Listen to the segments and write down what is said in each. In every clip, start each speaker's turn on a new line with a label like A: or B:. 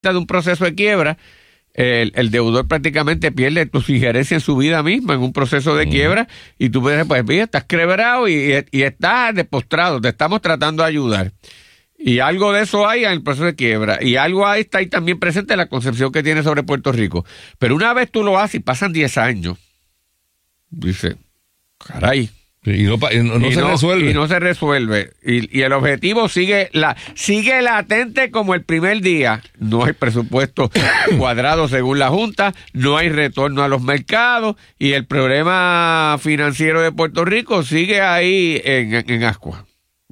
A: de un proceso de quiebra, el deudor prácticamente pierde tu injerencia en su vida misma, en un proceso de quiebra, y tú puedes, pues, mira, estás quebrado y estás depostrado, te estamos tratando de ayudar. Y algo de eso hay en el proceso de quiebra, y algo ahí está ahí también presente en la concepción que tiene sobre Puerto Rico. Pero una vez tú lo haces y pasan 10 años, dice, caray.
B: Y no se resuelve.
A: Y no se resuelve. Y el objetivo sigue latente como el primer día. No hay presupuesto cuadrado según la Junta, no hay retorno a los mercados, y el problema financiero de Puerto Rico sigue ahí en ascuas.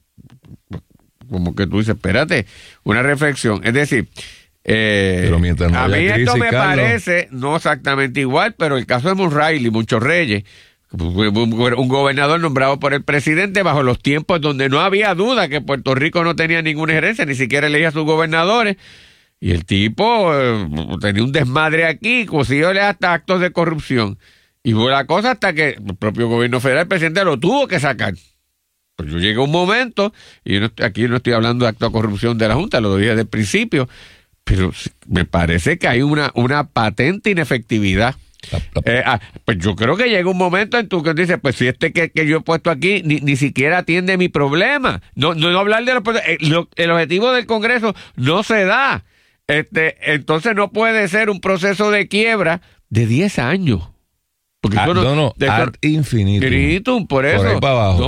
A: Como que tú dices, espérate, una reflexión. Es decir,
B: pero mientras no
A: a
B: haya
A: mí
B: crisis,
A: esto me
B: Carlos,
A: parece no exactamente igual, pero el caso de Monreal, Moncho Reyes, un gobernador nombrado por el presidente bajo los tiempos donde no había duda que Puerto Rico no tenía ninguna injerencia, ni siquiera elegía a sus gobernadores, y el tipo tenía un desmadre aquí, consiguióle hasta actos de corrupción, y fue la cosa hasta que el propio gobierno federal, el presidente lo tuvo que sacar. Pues yo llegué a un momento, y aquí no estoy hablando de acto de corrupción de la Junta, lo dije desde el principio, pero me parece que hay una patente inefectividad. Pues yo creo que llega un momento en tu que dices, pues si que yo he puesto aquí ni siquiera atiende mi problema, no hablar de el objetivo del Congreso no se da, entonces no puede ser un proceso de quiebra de 10 años. Porque
B: ad infinitum,
A: por eso,
B: por ahí para abajo.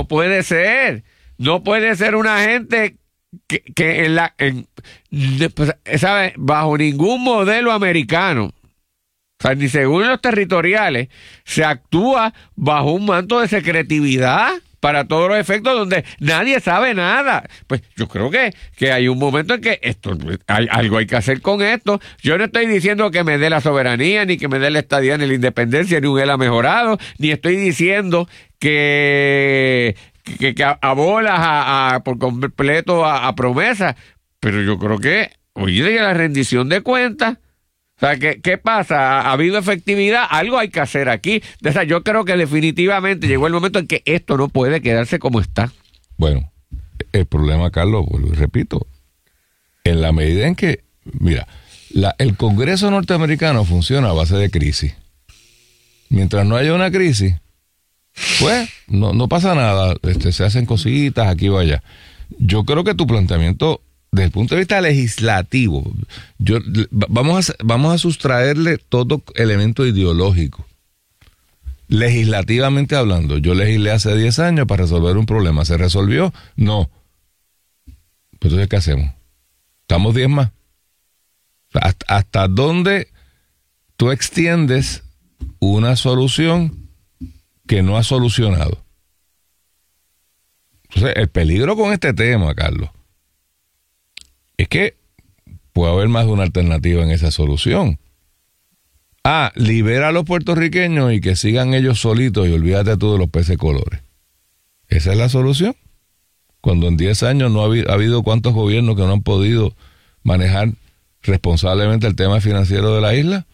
A: No puede ser una gente que ¿sabe? Bajo ningún modelo americano, o sea, ni según los territoriales, se actúa bajo un manto de secretividad para todos los efectos donde nadie sabe nada. Pues yo creo que hay un momento en que algo hay que hacer con esto. Yo no estoy diciendo que me dé la soberanía, ni que me dé la estadía, ni la independencia, ni un ELA mejorado, ni estoy diciendo que abolas por completo a promesas, pero yo creo que hoy día la rendición de cuentas, o sea, ¿qué pasa? ¿Ha habido efectividad? Algo hay que hacer aquí. O sea, yo creo que definitivamente llegó el momento en que esto no puede quedarse como está.
B: Bueno, el problema, Carlos, vuelvo y repito, en la medida en que, mira, el Congreso norteamericano funciona a base de crisis. Mientras no haya una crisis, pues no pasa nada, se hacen cositas aquí o allá. Yo creo que tu planteamiento, desde el punto de vista legislativo, vamos a sustraerle todo elemento ideológico. Legislativamente hablando, yo legislé hace 10 años para resolver un problema. ¿Se resolvió? No. Pues entonces, ¿qué hacemos? ¿Estamos 10 más? ¿Hasta dónde tú extiendes una solución que no ha solucionado? Entonces, el peligro con este tema, Carlos, es que puede haber más de una alternativa en esa solución. Libera a los puertorriqueños y que sigan ellos solitos y olvídate tú de los peces colores. ¿Esa es la solución? Cuando en 10 años no ha habido cuántos gobiernos que no han podido manejar responsablemente el tema financiero de la isla.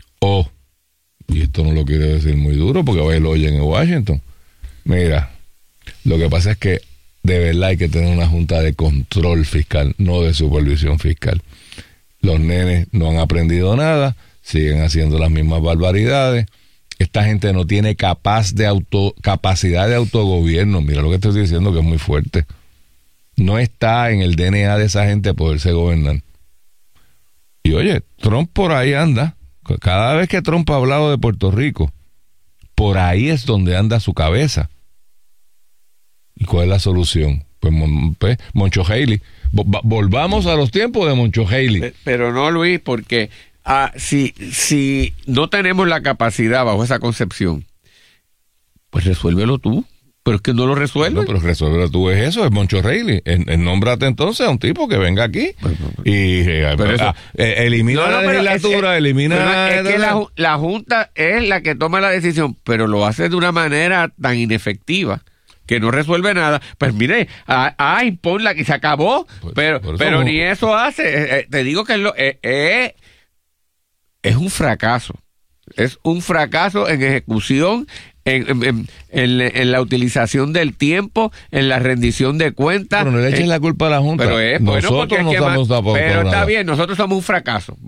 B: Y esto no lo quiero decir muy duro porque hoy lo oyen en Washington. Mira, lo que pasa es que de verdad hay que tener una junta de control fiscal, no de supervisión fiscal. Los nenes no han aprendido nada, siguen haciendo las mismas barbaridades. Esta gente no tiene capacidad de autogobierno. Mira lo que estoy diciendo, que es muy fuerte. No está en el DNA de esa gente poderse gobernar. Y oye, Trump por ahí anda. Cada vez que Trump ha hablado de Puerto Rico, por ahí es donde anda su cabeza. ¿Y cuál es la solución? Pues Moncho Haley. Volvamos a los tiempos de Moncho Haley.
A: Pero no, Luis, porque si no tenemos la capacidad bajo esa concepción, pues resuélvelo tú. Pero es que no lo resuelve.
B: No, pero resuélvelo tú, es eso, es Moncho Haley. Nómbrate entonces a un tipo que venga aquí y elimina la legislatura, elimina...
A: Es que la Junta es la que toma la decisión, pero lo hace de una manera tan inefectiva que no resuelve nada. Pues mire, imponla que se acabó, pero ni eso hace. Te digo que es un fracaso. Es un fracaso en ejecución, en la utilización del tiempo, en la rendición de cuentas.
B: Pero no le echen la culpa a la Junta.
A: Pero
B: nosotros no estamos
A: pero está bien, nosotros somos un fracaso.